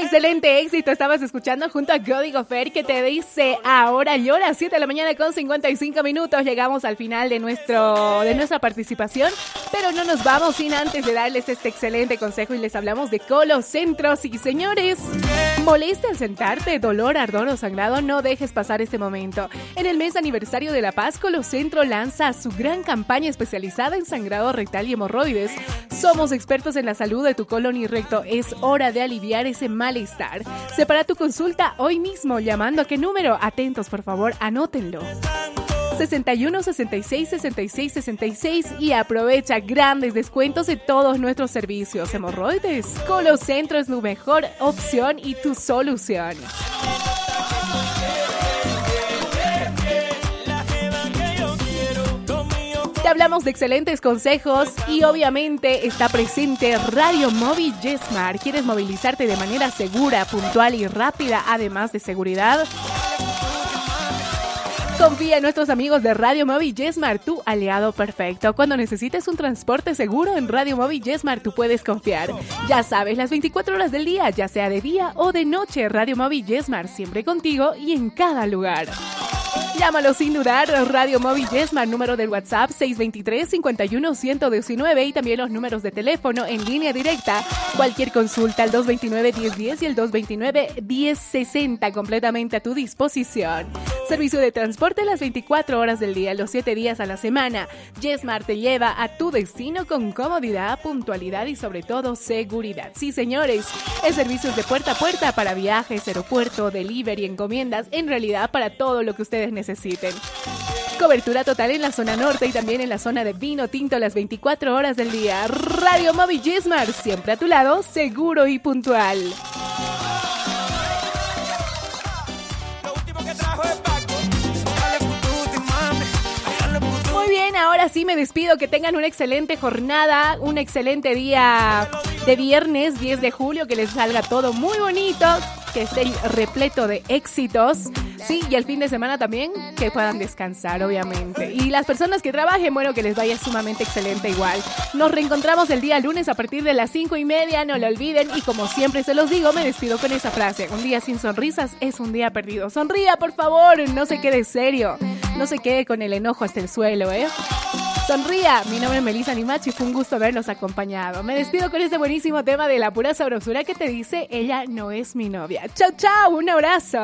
Excelente éxito estabas escuchando junto a Código Fer, que te dice ahora llora. 7 de la mañana con 55 minutos. Llegamos al final de nuestra participación, pero no nos vamos sin antes de darles este excelente consejo y les hablamos de Colocentro. Sí, señores, molestia al sentarte, dolor, ardor o sangrado, no dejes pasar este momento. En el mes aniversario de La Paz, Colocentro lanza su gran campaña especializada en sangrado rectal y hemorroides. Somos expertos en la salud de tu colon y recto. Es hora de aliviar ese malestar. Separa tu consulta hoy mismo. ¿Llamando a qué número? Atentos, por favor, anótenlo. 61 66 66 66 y aprovecha grandes descuentos en todos nuestros servicios. Hemorroides, Colocentro es tu mejor opción y tu solución. Te hablamos de excelentes consejos y obviamente está presente Radio Móvil Yesmar. ¿Quieres movilizarte de manera segura, puntual y rápida, además de seguridad? Confía en nuestros amigos de Radio Móvil Yesmar, tu aliado perfecto. Cuando necesites un transporte seguro en Radio Móvil Yesmar, tú puedes confiar. Ya sabes, las 24 horas del día, ya sea de día o de noche, Radio Móvil Yesmar, siempre contigo y en cada lugar. Llámalo sin dudar, Radio Móvil Yesmar, número del WhatsApp 623-51-119 y también los números de teléfono en línea directa. Cualquier consulta al 229-1010 y el 229-1060, completamente a tu disposición. Servicio de transporte las 24 horas del día, los 7 días a la semana. Yesmar te lleva a tu destino con comodidad, puntualidad y sobre todo seguridad. Sí, señores, es servicios de puerta a puerta para viajes, aeropuerto, delivery, encomiendas, en realidad para todo lo que ustedes necesiten. Cobertura total en la zona norte y también en la zona de vino tinto las 24 horas del día. Radio Móvil Yesmar, siempre a tu lado, seguro y puntual. Muy bien, ahora sí me despido. Que tengan una excelente jornada, un excelente día de viernes 10 de julio, que les salga todo muy bonito, que estén repleto de éxitos. Sí, y el fin de semana también, que puedan descansar, obviamente. Y las personas que trabajen, bueno, que les vaya sumamente excelente igual. Nos reencontramos el día lunes a partir de las 5:30, no lo olviden. Y como siempre se los digo, me despido con esa frase: un día sin sonrisas es un día perdido. Sonría, por favor, no se quede serio. No se quede con el enojo hasta el suelo, ¿eh? Sonría. Mi nombre es Melissa Nimachi, fue un gusto haberlos acompañado. Me despido con este buenísimo tema de la pura sabrosura que te dice: ella no es mi novia. Chau, chau, un abrazo.